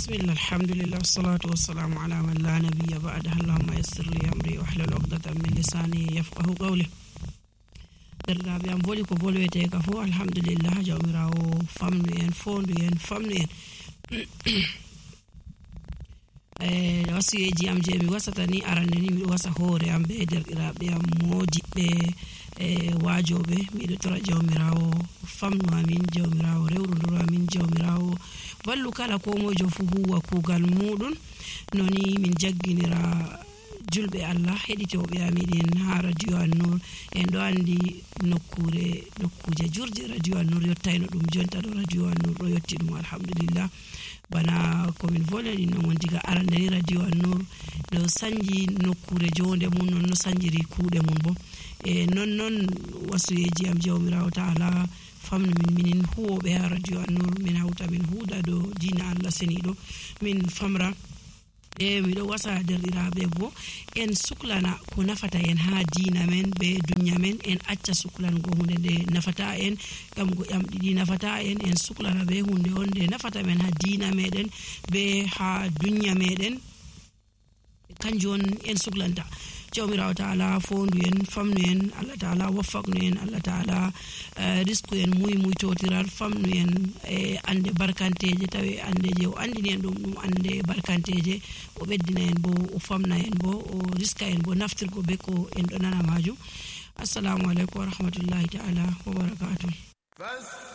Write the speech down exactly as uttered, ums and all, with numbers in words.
bismillah alhamdulillah wassalatu wassalamu ala man la nabiyya ba'da allahumma yassir li amri wa hlul 'uqdatan min lisani yafqahu qawli derdaɓe am boli ko bolwete ka fo alhamdulillah jawmirawo famnu en fondu en famnu en eh wasiyeji am je mi wasata ni arande ni mi wasa hore am be derɗiraɓe am modiɓɓe e wajoɓe miɗo tora jawmirawo famnu amin jawmirawo rewrunduru amin jawmirawo wallu kala ko mojo fu huwa kugal mudun noni min jagginira julbe Allah heditobe amidin ha radio An-Nur en do andi nokkure nokkuje jurje radio An-Nur yottayno dum jonta do radio An-Nur do yotti dum alhamdulillah bana ko min volani no mon diga arande radio An-Nur do sanji nokkure jonde mun non no sanjiri kuude mun bo e non non wasuyeji am jawmirawo taala famni min minin huwobe ha radio An-Nur min hawta min huuda do dina Allah senido min famra e mi do wasa derɗiraɓe bo en suklana ko nafata en ha dina men be dunya men en acca suklan go hunde de nafata en gam go yamɗiɗi nafata en en suklana be hunde onde nafata men ha dina meden be ha dunya meden kanjon en suklanta jawmirawo taala fondu en famnu en Allah taala waffaqnu en Allah taala risku en muy muy totiral famnu en e ande barkanteje tawi ande je o andini en dum dum ande barkanteje o beddina en bo o famna en bo o riska en bo naftirgo be ko en do nana maju assalamu alaikum wa rahmatullahi taala wa barakatuh.